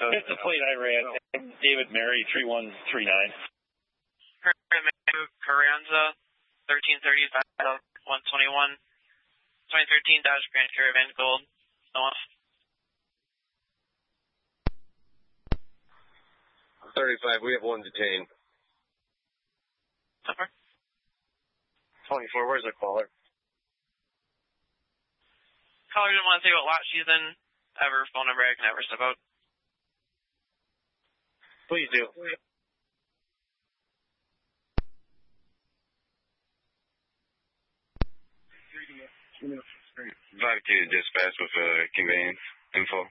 code. It's the plate I ran. David Mary, 3139. Carranza, 1335, 121, 2013 Dodge Grand Caravan Gold. Off. 35, we have one detained. Number? 24, where's the caller? Caller didn't want to say what lot she's in. Ever phone number I can ever step out. Please do. 5-2 dispatch with conveyance info.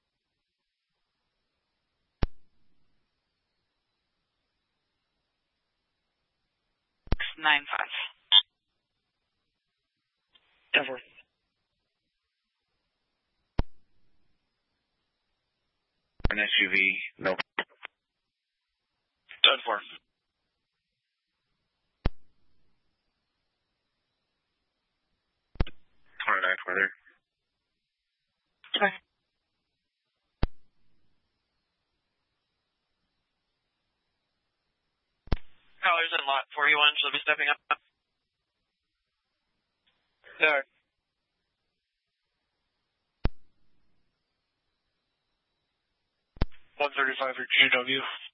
Nine five. Denver. An SUV, no. Done for. Further. Okay. Caller's in lot 41. She'll be stepping up. There. 135 for GW.